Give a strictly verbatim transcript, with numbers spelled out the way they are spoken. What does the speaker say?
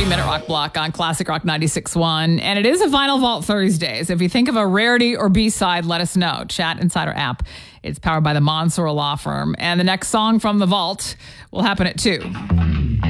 thirty-minute rock block on Classic Rock ninety-six point one. And it is a Vinyl Vault Thursdays. If you think of a rarity or B-side, let us know. Chat inside our app. It's powered by the Mansour Law Firm. And the next song from the vault will happen at two.